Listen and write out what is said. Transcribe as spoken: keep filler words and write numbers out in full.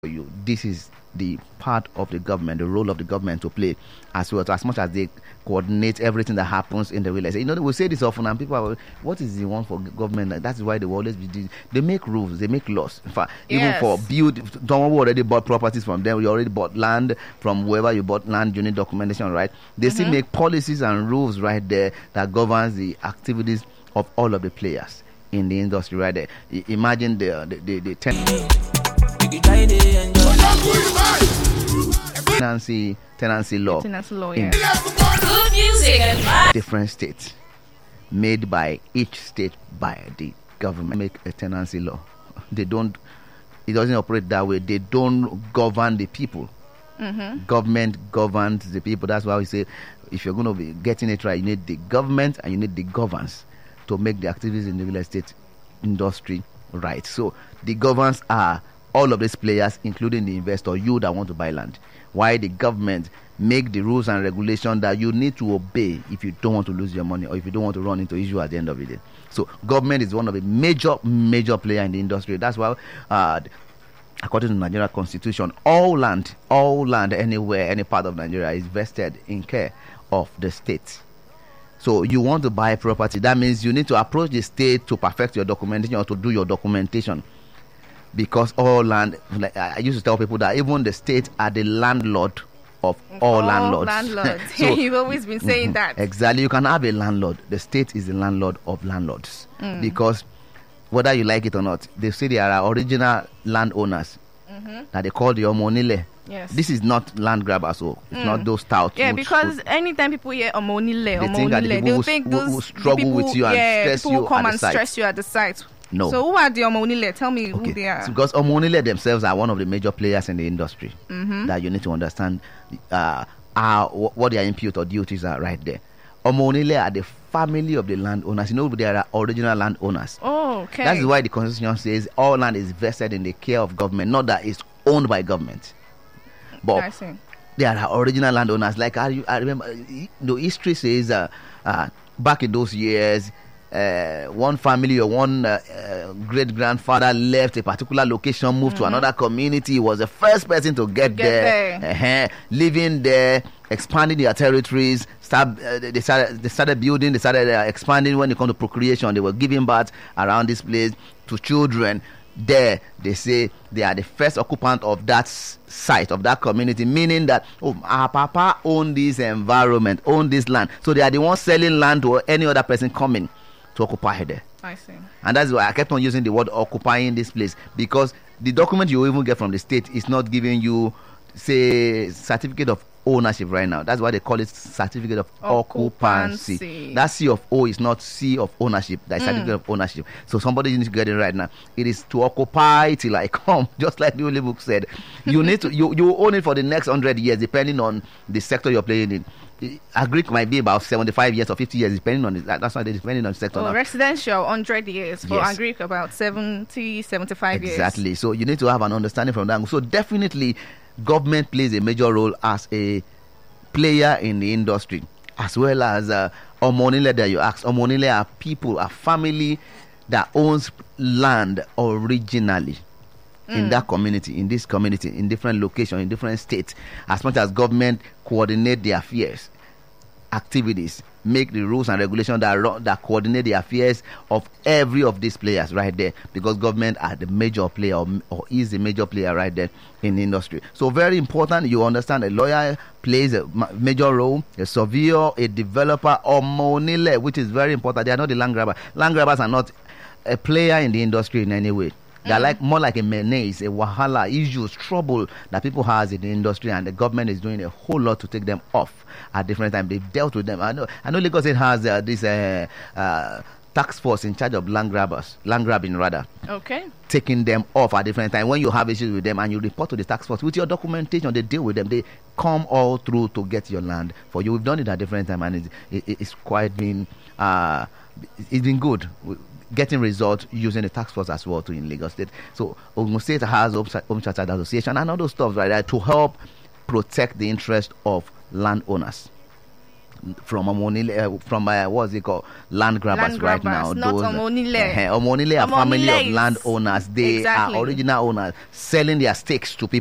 you. This is the part of the government, the role of the government to play as well, as much as they coordinate everything that happens in the real estate. You know, we say this often, and people are, what is the one for government? That's why they will always be, they make rules, they make laws. In fact, Yes. even for build, someone who already bought properties from them, you already bought land from wherever you bought land, you need documentation, right? They still Mm-hmm. make policies and rules right there that governs the activities of all of the players in the industry right there. I- imagine the the the, the ten- tenancy tenancy law Tenancy law, in yeah. Good music and vibes. different states, made by each state by the government. Make a tenancy law. They don't. It doesn't operate that way. They don't govern the people. Mm-hmm. Government governs the people. That's why we say, if you're going to be getting it right, you need the government and you need the governance to make the activities in the real estate industry right. So the governance are all of these players, including the investor, you that want to buy land. Why the government make the rules and regulations that you need to obey if you don't want to lose your money or if you don't want to run into issue at the end of the day. So government is one of the major, major player in the industry. That's why, uh, according to the Nigeria Constitution, all land, all land anywhere, any part of Nigeria is vested in care of the state. So you want to buy property, that means you need to approach the state to perfect your documentation or to do your documentation. Because all land, like I I used to tell people that even the state are the landlord of all, All landlords. landlords. So- You've always been saying that. Exactly. You can have a landlord. The state is the landlord of landlords. Because whether you like it or not, they say they are original landowners that they call the Omonile. Yes. This is not land grabbers, so it's not those stout. Yeah, who- because who- anytime people hear Omonile, They think that the Omonile, people they'll who- think who- those who struggle people, with you and yeah, stress people you who come at the and site. stress you at the site. No. So who are the Omonile? Tell me who Okay. they are. It's because Omonile themselves are one of the major players in the industry that you need to understand uh, uh, wh- what their impute or duties are right there. Omonile are the family of the landowners. You know, there are original landowners. Oh, okay. That is why the constitution says all land is vested in the care of government, not that it's owned by government. But I see. there are original landowners. Like I, I remember, uh, the history says uh, uh, back in those years, uh, one family or one uh, uh, great grandfather left a particular location, moved to another community. He was the first person to get, get there, there. uh-huh, living there, expanding their territories. Start, uh, they started, they started building, they started uh, expanding. When it comes to procreation, they were giving birth around this place to children. There, they say they are the first occupant of that s- site, of that community, meaning that, oh, our papa own this environment, own this land. So they are the ones selling land to any other person coming to occupy there. I see. And that's why I kept on using the word occupying this place, because the document you even get from the state is not giving you, say, certificate of ownership right now. That's why they call it certificate of occupancy. Occupancy. That C of O is not C of ownership. That is certificate of ownership. So somebody needs to get it right now. It is to occupy till I come, just like the Holy Book said. You need to you you own it for the next hundred years, depending on the sector you're playing in. Agric might be about seventy-five years or fifty years, depending on it. That's why they're depending on the sector. Oh, now. residential, one hundred years. For Yes. Agric, about seventy, seventy-five years. Exactly. So you need to have an understanding from that. So definitely, government plays a major role as a player in the industry, as well as uh, Omonile that you asked. Omonile are people, a family that owns land originally in that community, in this community, in different locations, in different states. As much as government coordinate their affairs, activities, make the rules and regulations that ru- that coordinate the affairs of every of these players right there, because government are the major player or, or is the major player right there in the industry. So very important, you understand, a lawyer plays a ma- major role, a surveyor, a developer, or monile, which is very important. They are not the land grabber. Land grabbers are not a player in the industry in any way. They're like more like a menace, a wahala, issues, trouble that people has in the industry, and the government is doing a whole lot to take them off at different times. They've dealt with them. I know, I know Lagos State has uh, this uh, uh, task force in charge of land grabbers, land grabbing rather, Okay. taking them off at different times. When you have issues with them and you report to the task force with your documentation, they deal with them. They come all through to get your land for you. We've done it at different times, and it's, it, it's quite been uh, it's been good. Getting results using the task force as well too in Lagos State. So Ogun State has Home Chartered Association and all those stuff like that to help protect the interest of landowners. from Omonile, uh, from uh, what's it called, land grabbers, Land right grabbers, now. not Omonile. uh, Omonile are family of Omonile is- landowners. They Exactly. are original owners selling their stakes to people.